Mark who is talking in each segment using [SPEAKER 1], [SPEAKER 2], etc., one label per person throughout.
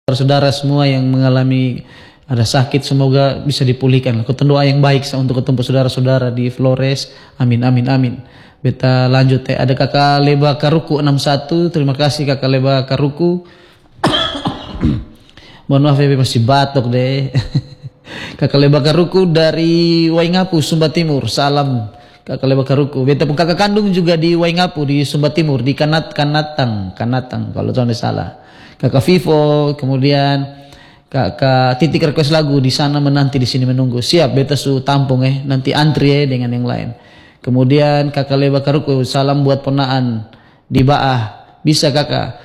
[SPEAKER 1] saudara semua yang mengalami ada sakit, semoga bisa dipulihkan. Kutong doa yang baik untuk ketemu saudara-saudara di Flores. Amin, amin, amin. Beta lanjut ya. Ada kakak Leba Karuku 61. Terima kasih kakak Leba Karuku. Mohon maaf ya, masih batuk deh. Kakak Leba Karuku dari Waingapu, Sumba Timur. Salam kakak Leba Karuku. Beta pun kakak kandung juga di Waingapu di Sumba Timur, di Kanatang kalau jangan salah. Kakak Vivo, kemudian kakak Titik request lagu di sana menanti, di sini menunggu. Siap, beta su tampung nanti antri dengan yang lain. Kemudian kakak Leba Karuku, salam buat ponaan di Baah. Bisa kakak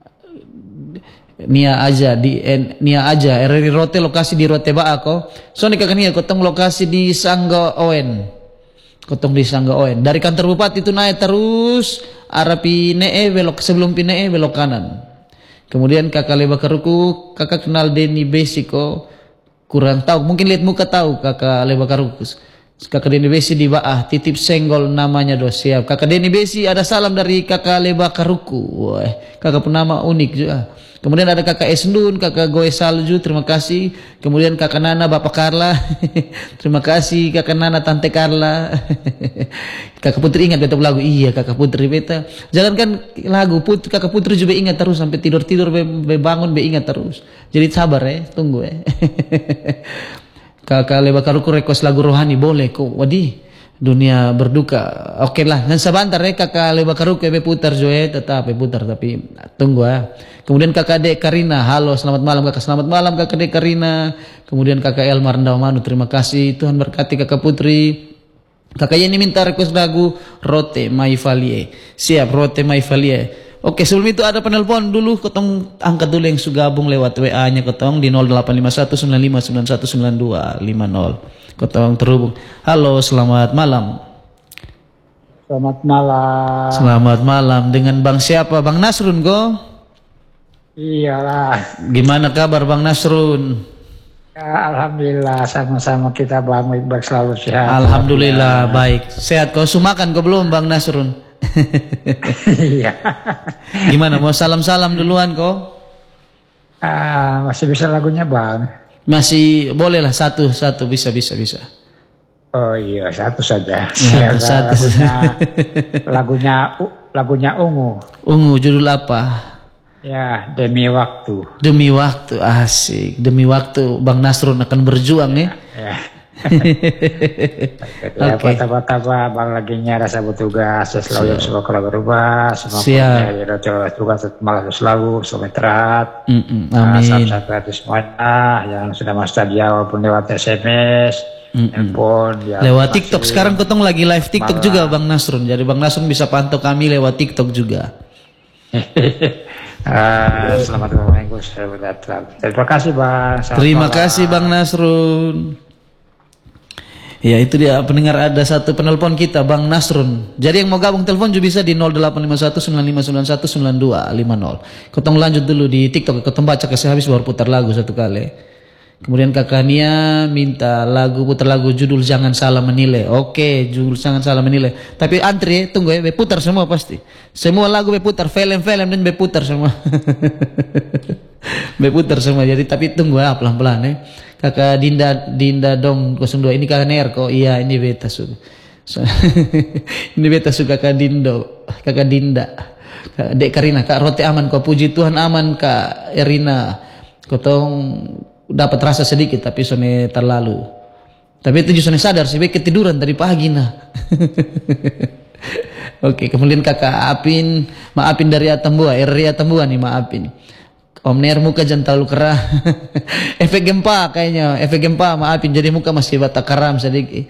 [SPEAKER 1] Nia aja RRI Rote, lokasi di Rote Baah kok. Soalnya kakak Nia kotong lokasi di Sangga Owen. Kotong di Sangga Owen. Dari kantor bupati itu naik terus arah Pinee, belok sebelum Pinee belok kanan. Kemudian kakak Leba Karuku, kakak kenal Denny Besi kok? Kurang tahu, mungkin lihat muka tahu kakak Leba Karuku. Kakak Denny Besi di Baah, titip senggol namanya siap. Kakak Denny Besi ada salam dari kakak Leba Karuku. Wah, kakak penama unik juga. Kemudian ada kakak Esndun, kakak Goe Salju, terima kasih. Kemudian kakak Nana, Bapak Carla, terima kasih. Kakak Nana, Tante Carla. Kakak Putri ingat beta lagu, iya kakak Putri beta. Jangankan lagu kakak Putri juga ingat terus sampai tidur bangun be ingat terus. Jadi sabar tunggu Kakak Leba Karuku request lagu rohani boleh kok. Wadih, dunia berduka. Oke lah, dan sebentar kakak Leba Karuku be putar tetap putar tapi tunggu Kemudian kakak Dek Karina, halo selamat malam kakak, selamat malam kakak Dek Karina. Kemudian kakak Elmar Ndawamanu, terima kasih, Tuhan berkati kakak Putri. Kakak Yeni minta request lagu Rote Maivalie. Siap, Rote Maivalie. Oke, sebelum itu ada penelpon dulu, kotong angkat dulu yang sudah gabung lewat WA-nya kotong di 085195919250. Kotong terhubung. Halo, selamat malam.
[SPEAKER 2] Selamat malam.
[SPEAKER 1] Selamat malam. Dengan Bang siapa? Bang Nasrun go?
[SPEAKER 2] Iyalah.
[SPEAKER 1] Gimana kabar Bang Nasrun?
[SPEAKER 2] Ya, alhamdulillah, sama-sama kita Bang Iqbal selalu sehat.
[SPEAKER 1] Alhamdulillah baik. Sehat kau sumakan kau belum Bang Nasrun?
[SPEAKER 2] Iya.
[SPEAKER 1] Gimana mau salam-salam duluan kau?
[SPEAKER 2] Masih bisa lagunya Bang?
[SPEAKER 1] Masih boleh lah satu bisa.
[SPEAKER 2] Oh iya, satu saja.
[SPEAKER 1] Ya, satu.
[SPEAKER 2] Lagunya Ungu.
[SPEAKER 1] Ungu judul apa?
[SPEAKER 2] Ya, Demi Waktu.
[SPEAKER 1] Demi Waktu, asik. Demi waktu Bang Nasrun akan berjuang
[SPEAKER 2] ya. Ya,
[SPEAKER 1] Oke.
[SPEAKER 2] Apa Bang lagi rasa bertugas selalu semua kalau berubah, semua punya tugas malah selalu sementara.
[SPEAKER 1] Amin.
[SPEAKER 2] Sampai semuanya yang sudah masa dia walaupun lewat SMS, handphone, ya,
[SPEAKER 1] lewat TikTok. Sekarang kotong lagi live TikTok juga Bang Nasrun. Jadi Bang Nasrun bisa pantau kami lewat TikTok juga.
[SPEAKER 2] Selamat minggu. Terima kasih Bang.
[SPEAKER 1] Terima kasih Bang Nasrun. Ya itu dia pendengar, ada satu penelpon kita Bang Nasrun. Jadi yang mau gabung telepon juga bisa di 085195919250. Kotong lanjut dulu di TikTok, kotong baca kasih habis baru putar lagu satu kali. Kemudian kakak Nia minta putar lagu judul Jangan Salah Menilai. Oke, judul Jangan Salah Menilai. Tapi antri tunggu be putar semua pasti. Semua lagu be putar, film dan be putar semua. Be putar semua. Jadi tapi tunggu pelan-pelan Kakak Dinda dong 02 ini kakak Ner kok. Iya, ini beta suka. Ini beta suka kakak Dinda. Kak Dek Karina, Kak Rote aman kok, puji Tuhan aman Kak Erina. Kotong dapat rasa sedikit tapi sone terlalu. Tapi itu justru sadar sih ketiduran tadi pagi Oke, kemudian kakak Apin, maafin dari Atambua, RRI Atambua nih maafin. Om Ner muka jangan terlalu kerah. Efek gempa kayaknya, maafin jadi muka masih batak karam sedikit.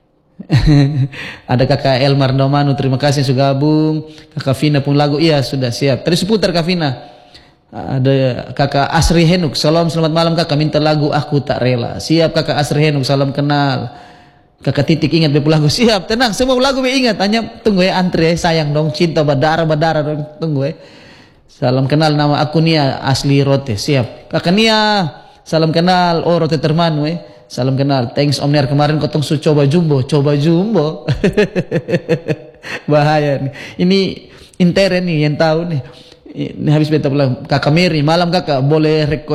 [SPEAKER 1] Ada kakak Elmar Ndawamanu, terima kasih sudah gabung. Kakak Vina pun lagu, iya sudah siap. Tadi seputar Kak Vina. Ada kakak Asri Henuk, salam selamat malam kakak, minta lagu Aku Tak Rela. Siap kakak Asri Henuk, salam kenal. Kakak Titik ingat bepu lagu, siap tenang semua lagu be ingat, hanya tunggu antri sayang dong, cinta badara dong, tunggu Salam kenal, nama aku Nia asli Rote, siap. Kakak Nia, salam kenal, oh Rote Termanu salam kenal. Thanks Om Ner, kemarin kotong coba jumbo. Bahaya nih. Ini intern nih yang tahu nih. Ini habis beta pulang. Kakak Mary, malam kakak boleh request